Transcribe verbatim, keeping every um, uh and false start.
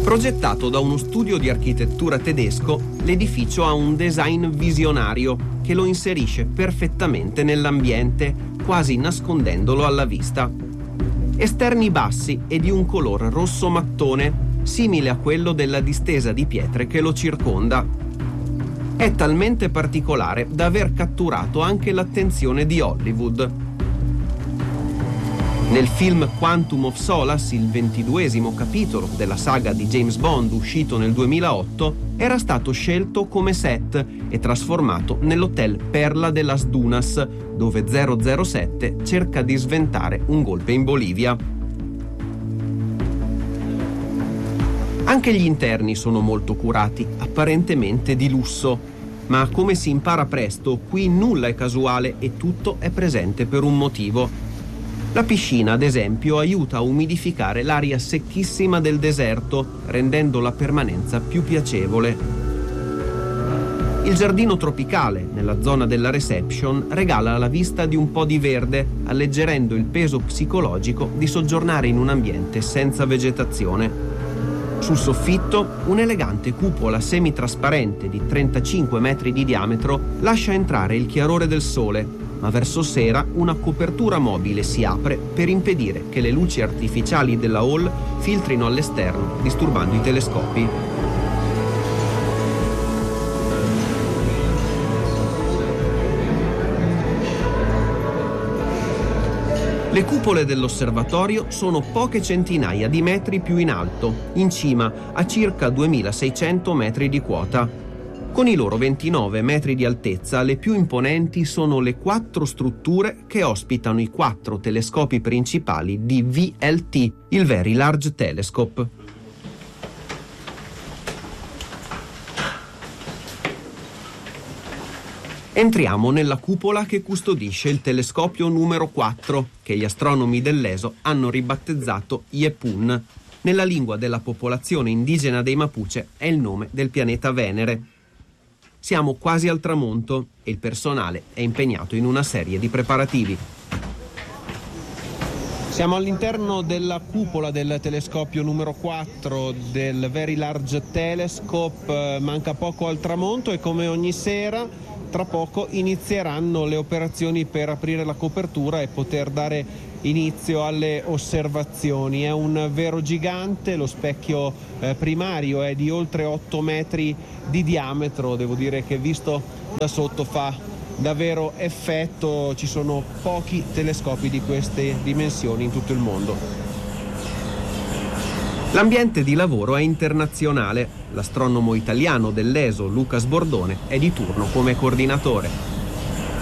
Progettato da uno studio di architettura tedesco, l'edificio ha un design visionario che lo inserisce perfettamente nell'ambiente, quasi nascondendolo alla vista. Esterni bassi e di un color rosso mattone, simile a quello della distesa di pietre che lo circonda. È talmente particolare da aver catturato anche l'attenzione di Hollywood. Nel film Quantum of Solace, il ventiduesimo capitolo della saga di James Bond uscito nel duemilaotto, era stato scelto come set e trasformato nell'hotel Perla de las Dunas, dove zero zero sette cerca di sventare un golpe in Bolivia. Anche gli interni sono molto curati, apparentemente di lusso, ma come si impara presto, qui nulla è casuale e tutto è presente per un motivo. La piscina, ad esempio, aiuta a umidificare l'aria secchissima del deserto, rendendo la permanenza più piacevole. Il giardino tropicale, nella zona della reception, regala la vista di un po' di verde, alleggerendo il peso psicologico di soggiornare in un ambiente senza vegetazione. Sul soffitto, un'elegante cupola semitrasparente di trentacinque metri di diametro lascia entrare il chiarore del sole, ma verso sera una copertura mobile si apre per impedire che le luci artificiali della hall filtrino all'esterno, disturbando i telescopi. Le cupole dell'osservatorio sono poche centinaia di metri più in alto, in cima a circa duemilaseicento metri di quota. Con i loro ventinove metri di altezza, le più imponenti sono le quattro strutture che ospitano i quattro telescopi principali di V L T, il Very Large Telescope. Entriamo nella cupola che custodisce il telescopio numero quattro, che gli astronomi dell'E S O hanno ribattezzato Yepun. Nella lingua della popolazione indigena dei Mapuche è il nome del pianeta Venere. Siamo quasi al tramonto e il personale è impegnato in una serie di preparativi. Siamo all'interno della cupola del telescopio numero quattro del Very Large Telescope, manca poco al tramonto e come ogni sera tra poco inizieranno le operazioni per aprire la copertura e poter dare inizio alle osservazioni. È un vero gigante, lo specchio eh, primario è di oltre otto metri di diametro, devo dire che visto da sotto fa davvero effetto, ci sono pochi telescopi di queste dimensioni in tutto il mondo. L'ambiente di lavoro è internazionale. L'astronomo italiano dell'E S O, Lucas Bordone, è di turno come coordinatore.